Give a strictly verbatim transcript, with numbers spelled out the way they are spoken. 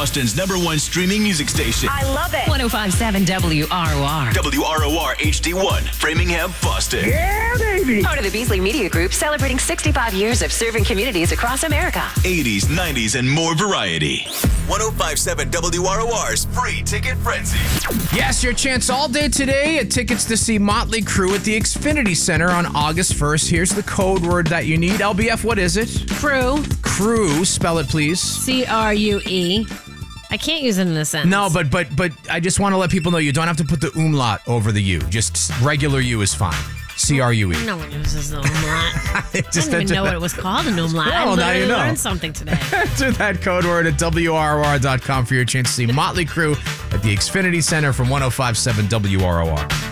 Boston's number one streaming music station. I love it. one oh five point seven W R O R. W R O R H D one, Framingham, Boston. Yeah, baby. Part of the Beasley Media Group, celebrating sixty-five years of serving communities across America. eighties, nineties, and more variety. one oh five point seven W R O R's Free Ticket Frenzy. Yes, your chance all day today at tickets to see Motley Crue at the Xfinity Center on August first. Here's the code word that you need. L B F, what is it? Crew. Crew, spell it please. C R U E. I can't use it in a sentence. No, but but but I just want to let people know you don't have to put the umlaut over the U. Just regular U is fine. C R U E. No one uses the umlaut. I Just didn't even enter know that- it was called an umlaut. Well, I now you literally know. learned something today. Enter that code word at W R O R dot com for your chance to see Motley Crue at the Xfinity Center from one oh five point seven W R O R.